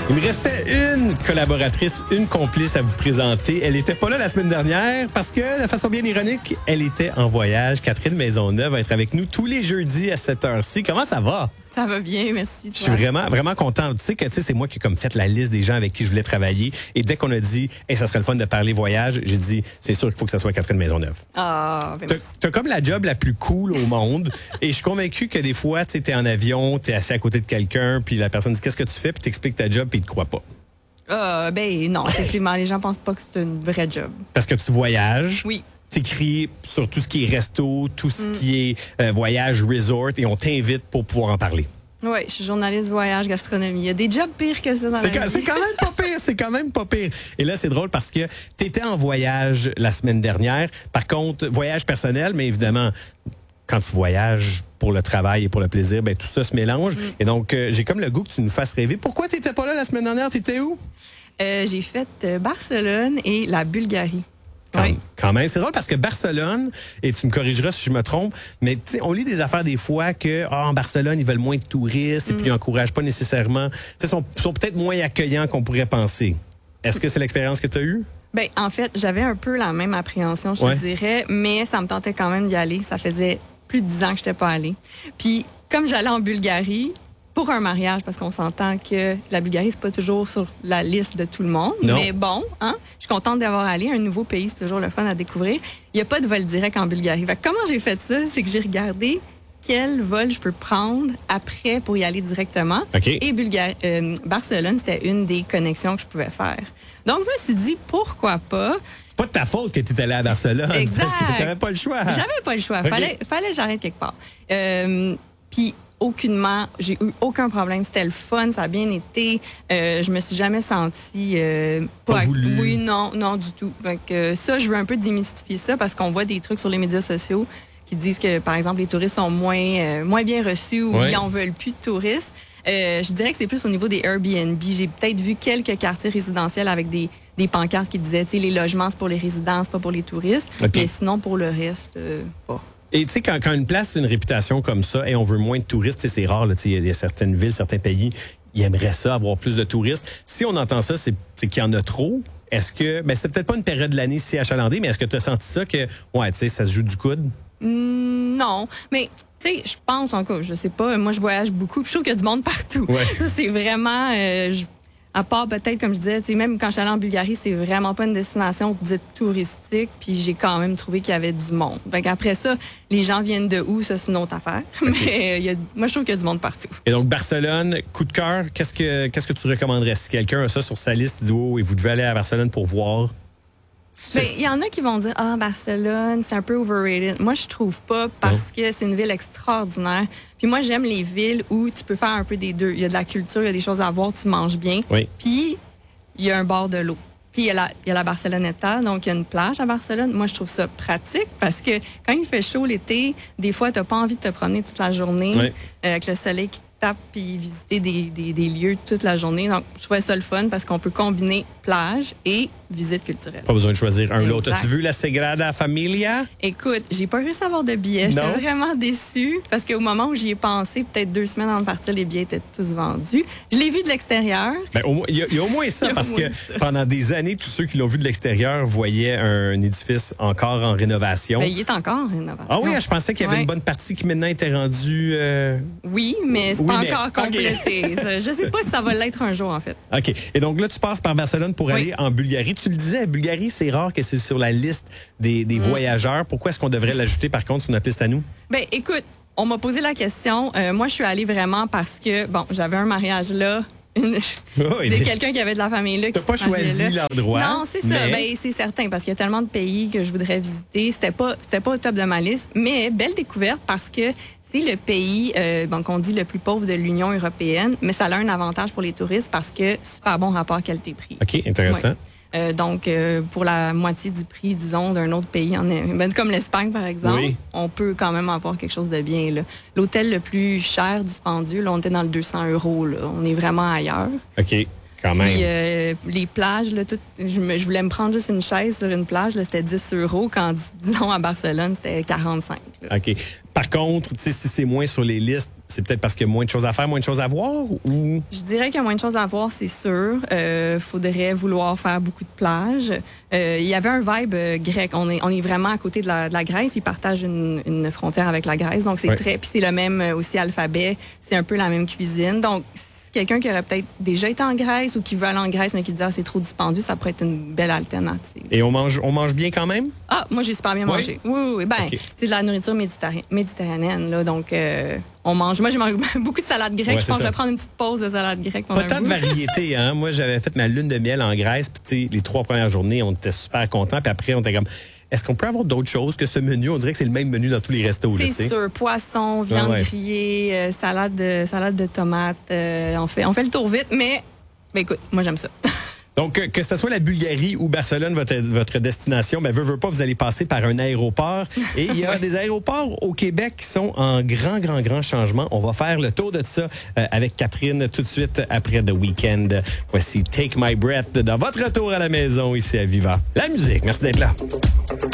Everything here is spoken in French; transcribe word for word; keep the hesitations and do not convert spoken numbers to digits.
Il me restait une collaboratrice, une complice à vous présenter. Elle n'était pas là la semaine dernière parce que, de façon bien ironique, elle était en voyage. Catherine Maisonneuve va être avec nous tous les jeudis à cette heure-ci. Comment ça va? Ça va bien, merci. Je suis vraiment, vraiment content. Tu sais que tu sais, c'est moi qui ai comme fait la liste des gens avec qui je voulais travailler. Et dès qu'on a dit, hey, ça serait le fun de parler voyage, j'ai dit, c'est sûr qu'il faut que ça soit Catherine Maisonneuve. Ah, ben T'as, merci. t'as comme la job la plus cool au monde. Et je suis convaincu que des fois, tu sais, t'es en avion, t'es assis à côté de quelqu'un, puis la personne dit, qu'est-ce que tu fais? Puis t'expliques ta job, puis ils te croient pas. Ah, ben non, effectivement, les gens pensent pas que c'est une vraie job. Parce que tu voyages. Oui. T'écris sur tout ce qui est resto, tout ce mm. qui est euh, voyage, resort, et on t'invite pour pouvoir en parler. Oui, je suis journaliste voyage, gastronomie. Il y a des jobs pires que ça dans c'est la quand, vie. C'est quand même pas pire, c'est quand même pas pire. Et là, c'est drôle parce que tu étais en voyage la semaine dernière. Par contre, voyage personnel, mais évidemment, quand tu voyages pour le travail et pour le plaisir, ben tout ça se mélange. Mm. Et donc, euh, j'ai comme le goût que tu nous fasses rêver. Pourquoi tu n'étais pas là la semaine dernière? Tu étais où? Euh, j'ai fait euh, Barcelone et la Bulgarie. Quand, oui. quand même, c'est drôle parce que Barcelone, et tu me corrigeras si je me trompe, mais on lit des affaires des fois que oh, en Barcelone, ils veulent moins de touristes mm. et puis ils n'encouragent pas nécessairement. Ils sont, sont peut-être moins accueillants qu'on pourrait penser. Est-ce que c'est l'expérience que tu as eue? Ben, en fait, j'avais un peu la même appréhension, je ouais. te dirais, mais ça me tentait quand même d'y aller. Ça faisait plus de dix ans que je n'étais pas allée. Puis, comme j'allais en Bulgarie, pour un mariage, parce qu'on s'entend que la Bulgarie, c'est pas toujours sur la liste de tout le monde. Non. Mais bon, hein, je suis contente d'avoir allé. Un nouveau pays, c'est toujours le fun à découvrir. Il n'y a pas de vol direct en Bulgarie. Fait que comment j'ai fait ça? C'est que j'ai regardé quel vol je peux prendre après pour y aller directement. Okay. Et Bulgarie, euh, Barcelone, c'était une des connexions que je pouvais faire. Donc, je me suis dit, pourquoi pas? C'est pas de ta faute que tu es allé à Barcelone. Exact. Parce que tu n'avais pas le choix. J'avais pas le choix. Okay. Fallait, fallait que j'arrête quelque part. Euh, Puis, aucunement, j'ai eu aucun problème. C'était le fun, ça a bien été. Euh, je me suis jamais sentie euh, pas, pas voulu. Oui, non, non du tout. Fait que ça, je veux un peu démystifier ça parce qu'on voit des trucs sur les médias sociaux qui disent que, par exemple, les touristes sont moins euh, moins bien reçus ou ouais. ils en veulent plus de touristes. Euh, je dirais que c'est plus au niveau des Airbnb. J'ai peut-être vu quelques quartiers résidentiels avec des des pancartes qui disaient, tu sais, les logements c'est pour les résidents, c'est pas pour les touristes. Okay. Mais sinon pour le reste, euh, pas. Et tu sais, quand, quand une place a une réputation comme ça et on veut moins de touristes, c'est rare, il y a certaines villes, certains pays, ils aimeraient ça, avoir plus de touristes. Si on entend ça, c'est qu'il y en a trop. Est-ce que, ben c'était peut-être pas une période de l'année si achalandée, mais est-ce que tu as senti ça que, ouais, tu sais, ça se joue du coude? Mmh, non, mais tu sais, je pense encore, je sais pas, moi je voyage beaucoup, puis je trouve qu'il y a du monde partout. Ouais. Ça, c'est vraiment... Euh, je, à part peut-être, comme je disais, tu sais, même quand je suis allée en Bulgarie, c'est vraiment pas une destination dite touristique, puis j'ai quand même trouvé qu'il y avait du monde. Donc après ça, les gens viennent de où, ça c'est une autre affaire. Okay. Mais euh, y a, moi je trouve qu'il y a du monde partout. Et donc Barcelone, coup de cœur, qu'est-ce que qu'est-ce que tu recommanderais si quelqu'un a ça sur sa liste, dit oh, et vous devez aller à Barcelone pour voir? Il ben, y en a qui vont dire « Ah, Barcelone, c'est un peu overrated. » Moi, je trouve pas parce non. que c'est une ville extraordinaire. Puis moi, j'aime les villes où tu peux faire un peu des deux. Il y a de la culture, il y a des choses à voir, tu manges bien. Oui. Puis, il y a un bord de l'eau. Puis, il y a la, il y a la Barceloneta, donc il y a une plage à Barcelone. Moi, je trouve ça pratique parce que quand il fait chaud l'été, des fois, tu n'as pas envie de te promener toute la journée oui. euh, avec le soleil qui tape puis visiter des, des, des lieux toute la journée. Donc, je trouvais ça le fun parce qu'on peut combiner plage et visite culturelle. Pas besoin de choisir un ou l'autre. Exact. As-tu vu la Sagrada Familia? Écoute, j'ai pas réussi à avoir de billets. J'étais vraiment déçue parce qu'au moment où j'y ai pensé, peut-être deux semaines avant de partir, les billets étaient tous vendus. Je l'ai vu de l'extérieur. Ben, il y, y a au moins ça parce que ça. Pendant des années, tous ceux qui l'ont vu de l'extérieur voyaient un, un édifice encore en rénovation. Ben, il est encore en rénovation. Ah oui, je pensais qu'il y avait ouais. une bonne partie qui maintenant était rendue... Euh... Oui, mais c'est oui, pas mais... encore complété. Okay. Je sais pas si ça va l'être un jour, en fait. OK. Et donc là, tu passes par Barcelone pour oui. aller en Bulgarie. Tu le disais, Bulgarie, c'est rare que c'est sur la liste des, des mmh. voyageurs. Pourquoi est-ce qu'on devrait l'ajouter, par contre, sur notre liste à nous? Ben, écoute, on m'a posé la question. Euh, moi, je suis allée vraiment parce que, bon, j'avais un mariage là. Une... Oh, de quelqu'un qui avait de la famille là. T'as pas choisi l'endroit. Non, c'est ça. Mais... Ben, c'est certain parce qu'il y a tellement de pays que je voudrais visiter. C'était pas, c'était pas au top de ma liste, mais belle découverte parce que c'est le pays, euh, bon, qu'on dit le plus pauvre de l'Union européenne, mais ça a un avantage pour les touristes parce que super bon rapport qualité-prix. OK, intéressant. Ouais. Euh, donc, euh, pour la moitié du prix, disons, d'un autre pays, en, ben, comme l'Espagne, par exemple, oui. on peut quand même avoir quelque chose de bien. Là. L'hôtel le plus cher, dispendieux, là, on était dans le deux cents euros. Là. On est vraiment ailleurs. OK. Quand même. Puis, euh, les plages, là, tout, je, me, je voulais me prendre juste une chaise sur une plage, là, c'était dix euros, quand, disons, à Barcelone, c'était quarante-cinq. Là. OK. Par contre, si c'est moins sur les listes, c'est peut-être parce qu'il y a moins de choses à faire, moins de choses à voir? Ou... Je dirais qu'il y a moins de choses à voir, c'est sûr. Il euh, faudrait vouloir faire beaucoup de plages. Euh, il y avait un vibe euh, grec. On est, on est vraiment à côté de la, de la Grèce. Ils partagent une, une frontière avec la Grèce. Donc, c'est ouais. très... Puis c'est le même euh, aussi alphabet. C'est un peu la même cuisine. Donc, quelqu'un qui aurait peut-être déjà été en Grèce ou qui veut aller en Grèce, mais qui dit ah, c'est trop dispendieux, ça pourrait être une belle alternative. Et on mange, on mange bien quand même? Ah, moi, j'ai super bien oui? mangé. Oui, oui, oui. Ben, okay. C'est de la nourriture méditerranéenne, méditerranéenne là, donc euh, on mange. Moi, j'ai mangé beaucoup de salade grecque. Ouais, je pense que je vais prendre une petite pause de salade grecque. Pas tant de variété, hein? Moi, j'avais fait ma lune de miel en Grèce, puis les trois premières journées, on était super contents, puis après, on était comme... Est-ce qu'on peut avoir d'autres choses que ce menu? On dirait que c'est le même menu dans tous les restos. C'est sûr. Poisson, viande ah ouais. grillée, euh, salade, de, salade de tomates. Euh, on, fait, on fait le tour vite, mais ben, écoute, moi, j'aime ça. Donc, que ce soit la Bulgarie ou Barcelone, votre, votre destination, ben, veut, veut pas, vous allez passer par un aéroport. Et il y a des aéroports au Québec qui sont en grand, grand, grand changement. On va faire le tour de ça euh, avec Catherine tout de suite après The Weeknd. Voici Take My Breath dans votre retour à la maison ici à Viva. La musique, merci d'être là.